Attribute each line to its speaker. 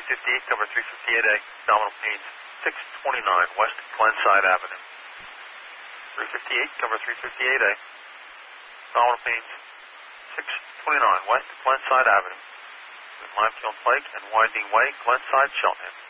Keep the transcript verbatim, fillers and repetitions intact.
Speaker 1: fifty-eight, cover three fifty-eight A, nominal panes six twenty-nine West Glenside Avenue. three fifty-eight, cover three fifty-eight A, nominal panes six twenty-nine West Glenside Avenue. Limekiln Pike and Winding Way, Glenside, Cheltenham.